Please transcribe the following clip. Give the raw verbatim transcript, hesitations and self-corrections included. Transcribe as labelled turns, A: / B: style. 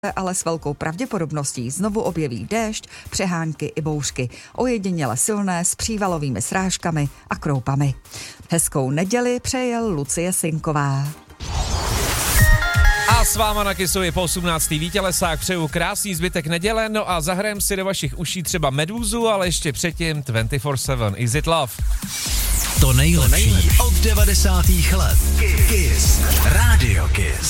A: ale s velkou pravděpodobností znovu objeví déšť, přehánky i bouřky. Ojediněle silné s přívalovými srážkami a kroupami. Hezkou neděli přeje Lucie Sinková.
B: A s váma na Kissu je po osmnáctý Vítělesák, přeju krásný zbytek neděle, no a zahrajem si do vašich uší třeba Medúzu, ale ještě předtím dvacet čtyři sedm. Is it love?
C: To nejlepší od devadesátých let. Kiss. Radio Kiss.